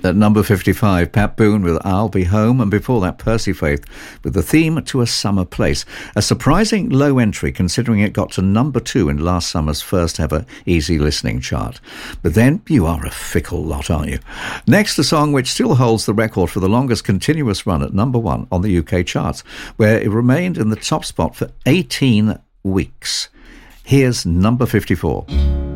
At number 55, Pat Boone with I'll Be Home, and before that, Percy Faith with the theme to A Summer Place. A surprising low entry considering it got to number 2 in last summer's first ever easy listening chart. But then, you are a fickle lot, aren't you? Next, a song which still holds the record for the longest continuous run at number 1 on the UK charts, where it remained in the top spot for 18 weeks. Here's number 54.